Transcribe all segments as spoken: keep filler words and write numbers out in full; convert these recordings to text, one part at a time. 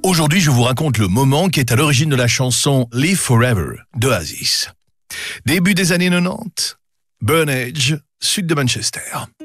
Aujourd'hui, je vous raconte le moment qui est à l'origine de la chanson Live Forever d'Oasis. Début des années quatre-vingt-dix, Burnage, sud de Manchester.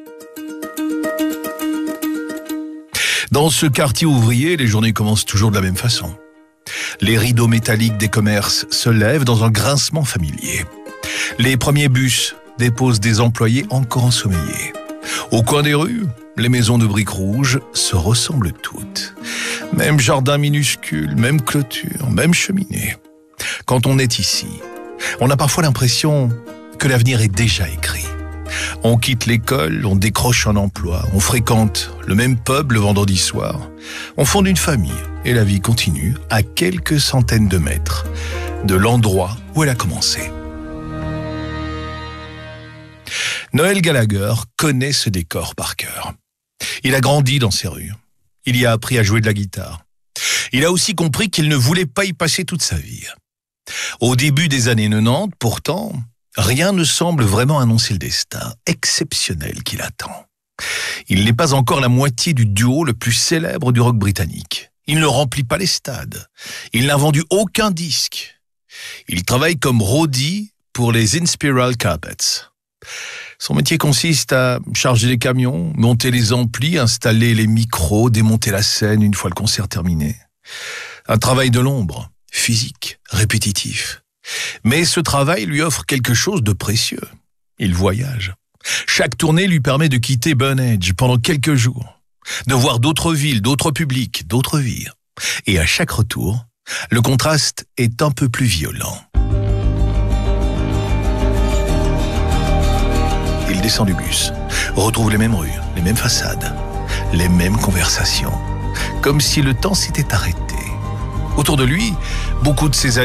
Dans ce quartier ouvrier, les journées commencent toujours de la même façon. Les rideaux métalliques des commerces se lèvent dans un grincement familier. Les premiers bus déposent des employés encore ensommeillés. Au coin des rues, les maisons de briques rouges se ressemblent toutes. Même jardin minuscule, même clôture, même cheminée. Quand on est ici, on a parfois l'impression que l'avenir est déjà écrit. On quitte l'école, on décroche un emploi, on fréquente le même pub le vendredi soir, on fonde une famille et la vie continue à quelques centaines de mètres de l'endroit où elle a commencé. Noel Gallagher connaît ce décor par cœur. Il a grandi dans ces rues. Il y a appris à jouer de la guitare. Il a aussi compris qu'il ne voulait pas y passer toute sa vie. Au début des années quatre-vingt-dix, pourtant, rien ne semble vraiment annoncer le destin exceptionnel qui l'attend. Il n'est pas encore la moitié du duo le plus célèbre du rock britannique. Il ne remplit pas les stades. Il n'a vendu aucun disque. Il travaille comme roadie pour les Inspiral Carpets. Son métier consiste à charger les camions, monter les amplis, installer les micros, démonter la scène une fois le concert terminé. Un travail de l'ombre, physique, répétitif. Mais ce travail lui offre quelque chose de précieux. Il voyage. Chaque tournée lui permet de quitter Burnage pendant quelques jours, de voir d'autres villes, d'autres publics, d'autres vies. Et à chaque retour, le contraste est un peu plus violent. Il descend du bus, retrouve les mêmes rues, les mêmes façades, les mêmes conversations, comme si le temps s'était arrêté. Autour de lui, beaucoup de ses amis